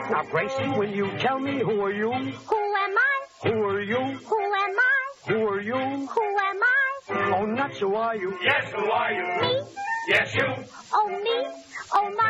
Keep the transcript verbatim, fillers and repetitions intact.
Now, Gracie, will you tell me who are you? Who am I? Who are you? Who am I? Who are you? Who am I? Oh, nuts, who are you? Yes, who are you? Me? Yes, you. Oh, me? Oh, my.